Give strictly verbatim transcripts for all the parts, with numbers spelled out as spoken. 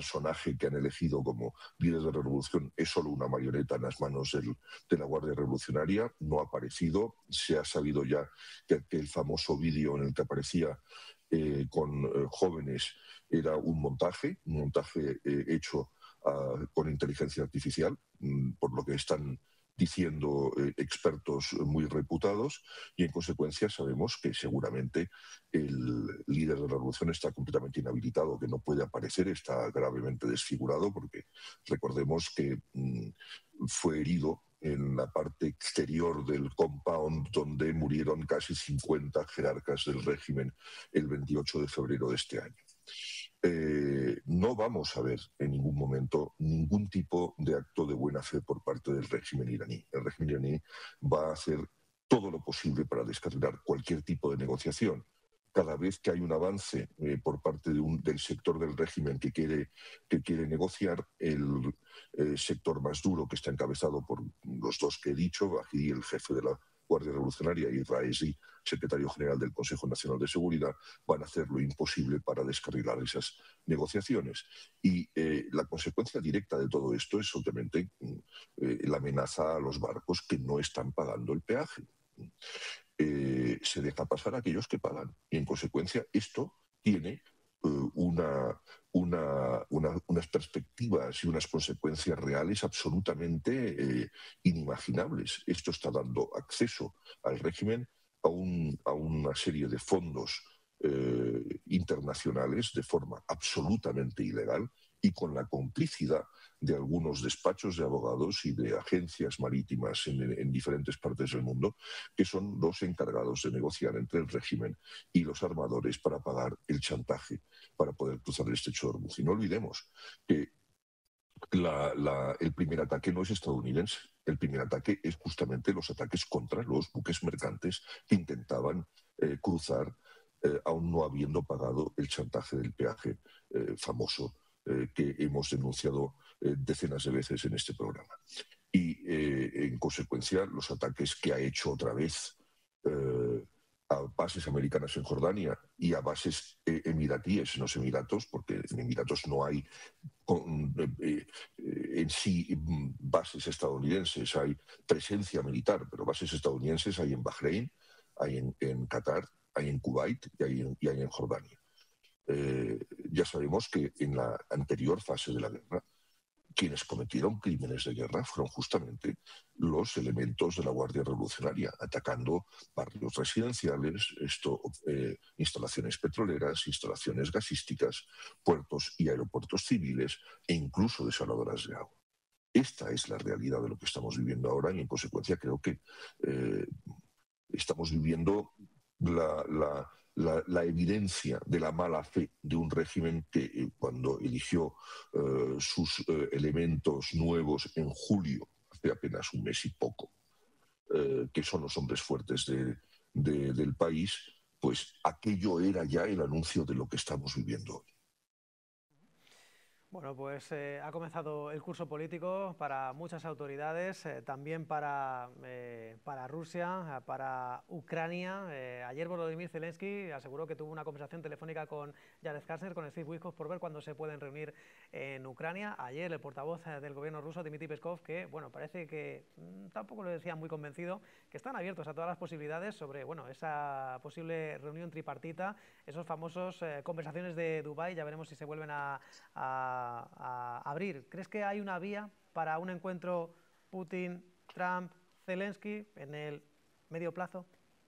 personaje que han elegido como líder de la revolución es solo una marioneta en las manos del, de la Guardia Revolucionaria, no ha aparecido. Se ha sabido ya que, que el famoso vídeo en el que aparecía eh, con eh, jóvenes era un montaje, un montaje eh, hecho uh, con inteligencia artificial, mm, por lo que están diciendo eh, expertos muy reputados, y en consecuencia sabemos que seguramente el líder de la revolución está completamente inhabilitado, que no puede aparecer, está gravemente desfigurado, porque recordemos que mm, fue herido en la parte exterior del compound donde murieron casi cincuenta jerarcas del régimen el veintiocho de febrero de este año. Eh, no vamos a ver en ningún momento ningún tipo de acto de buena fe por parte del régimen iraní. El régimen iraní va a hacer todo lo posible para descarrilar cualquier tipo de negociación. Cada vez que hay un avance eh, por parte de un, del sector del régimen que quiere, que quiere negociar, el eh, sector más duro, que está encabezado por los dos que he dicho, aquí el jefe de la Guardia Revolucionaria y Raisi, secretario general del Consejo Nacional de Seguridad, van a hacer lo imposible para descarrilar esas negociaciones. Y eh, la consecuencia directa de todo esto es obviamente eh, la amenaza a los barcos que no están pagando el peaje. Eh, se deja pasar a aquellos que pagan. Y en consecuencia esto tiene uh, una, una, una, unas perspectivas y unas consecuencias reales absolutamente eh, inimaginables. Esto está dando acceso al régimen a, un, a una serie de fondos eh, internacionales de forma absolutamente ilegal y con la complicidad de algunos despachos de abogados y de agencias marítimas en, en diferentes partes del mundo, que son los encargados de negociar entre el régimen y los armadores para pagar el chantaje, para poder cruzar el estrecho de Hormuz. Y no olvidemos que la, la, el primer ataque no es estadounidense. El primer ataque es justamente los ataques contra los buques mercantes que intentaban eh, cruzar eh, aún no habiendo pagado el chantaje del peaje eh, famoso eh, que hemos denunciado eh, decenas de veces en este programa. Y eh, en consecuencia los ataques que ha hecho otra vez eh, a bases americanas en Jordania y a bases eh, emiratíes en los Emiratos, porque en Emiratos no hay con, eh, eh, en sí bases estadounidenses, hay presencia militar, pero bases estadounidenses hay en Bahrein, hay en, en Qatar, hay en Kuwait y hay en, y hay en Jordania. Eh, ya sabemos que en la anterior fase de la guerra quienes cometieron crímenes de guerra fueron justamente los elementos de la Guardia Revolucionaria, atacando barrios residenciales, esto, eh, instalaciones petroleras, instalaciones gasísticas, puertos y aeropuertos civiles e incluso desaladoras de agua. Esta es la realidad de lo que estamos viviendo ahora y en consecuencia creo que eh, estamos viviendo la... la La, la evidencia de la mala fe de un régimen que eh, cuando eligió eh, sus eh, elementos nuevos en julio, hace apenas un mes y poco, eh, que son los hombres fuertes de, de, del país, pues aquello era ya el anuncio de lo que estamos viviendo hoy. Bueno, pues eh, ha comenzado el curso político para muchas autoridades, eh, también para, eh, para Rusia, para Ucrania. Eh, ayer Volodymyr Zelensky aseguró que tuvo una conversación telefónica con Jared Kushner, con Steve Witkoff, por ver cuándo se pueden reunir en Ucrania. Ayer el portavoz del gobierno ruso, Dmitry Peskov, que bueno, parece que mmm, tampoco lo decía muy convencido, que están abiertos a todas las posibilidades sobre bueno, esa posible reunión tripartita, esos famosos eh, conversaciones de Dubái. Ya veremos si se vuelven a, a a abrir. ¿Crees que hay una vía para un encuentro Putin, Trump, Zelensky en el medio plazo?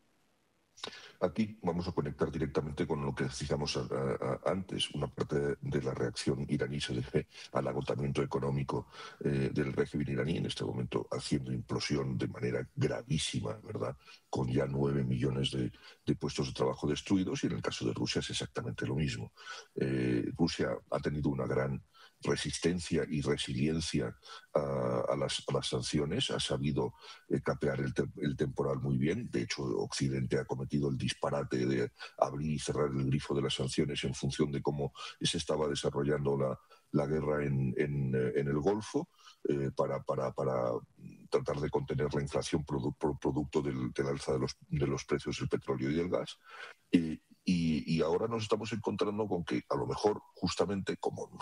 Aquí vamos a conectar directamente con lo que decíamos a, a, a antes. Una parte de la reacción iraní se debe al agotamiento económico eh, del régimen iraní, en este momento haciendo implosión de manera gravísima, ¿verdad? Con ya nueve millones de, de puestos de trabajo destruidos, y en el caso de Rusia es exactamente lo mismo. Eh, Rusia ha tenido una gran resistencia y resiliencia a, a, las, a las sanciones, ha sabido eh, capear el, te el temporal muy bien. De hecho, Occidente ha cometido el disparate de abrir y cerrar el grifo de las sanciones en función de cómo se estaba desarrollando la, la guerra en, en, en el Golfo, eh, para, para, para tratar de contener la inflación produ por producto del, del alza de los, de los precios del petróleo y del gas. Eh, y, y ahora nos estamos encontrando con que a lo mejor justamente como